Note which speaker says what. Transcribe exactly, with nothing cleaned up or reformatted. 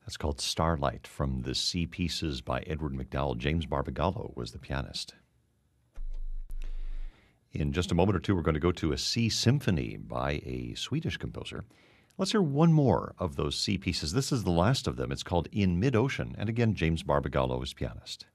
Speaker 1: That's called Starlight from the Sea Pieces by Edward MacDowell. James Barbagallo was the pianist. In just a moment or two, we're going to go to a sea symphony by a Swedish composer. Let's hear one more of those sea pieces. This is the last of them. It's called In Mid-Ocean, and again, James Barbagallo is pianist.